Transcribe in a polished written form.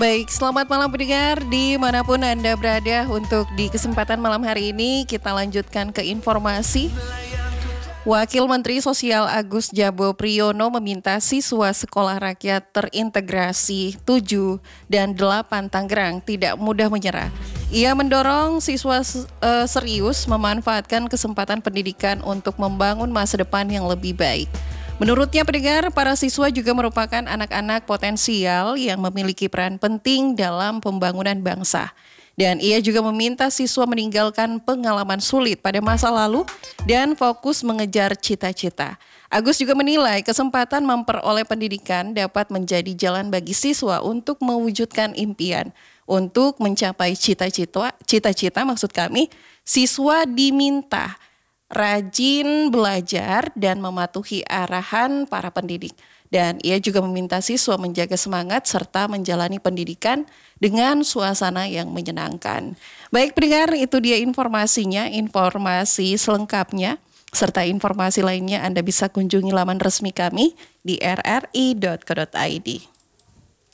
Baik, selamat malam pendengar dimanapun Anda berada. Untuk di kesempatan malam hari ini kita lanjutkan ke informasi. Wakil Menteri Sosial Agus Jabo Priyono meminta siswa Sekolah Rakyat Terintegrasi 7 dan 8 Tangerang tidak mudah menyerah. Ia mendorong siswa serius memanfaatkan kesempatan pendidikan untuk membangun masa depan yang lebih baik. Menurutnya pendengar, para siswa juga merupakan anak-anak potensial yang memiliki peran penting dalam pembangunan bangsa. Dan ia juga meminta siswa meninggalkan pengalaman sulit pada masa lalu dan fokus mengejar cita-cita. Agus juga menilai kesempatan memperoleh pendidikan dapat menjadi jalan bagi siswa untuk mewujudkan impian. Untuk mencapai cita-cita maksud kami, siswa diminta rajin belajar dan mematuhi arahan para pendidik. Dan ia juga meminta siswa menjaga semangat serta menjalani pendidikan dengan suasana yang menyenangkan. Baik pendengar, itu dia informasinya, informasi selengkapnya, serta informasi lainnya Anda bisa kunjungi laman resmi kami di rri.co.id.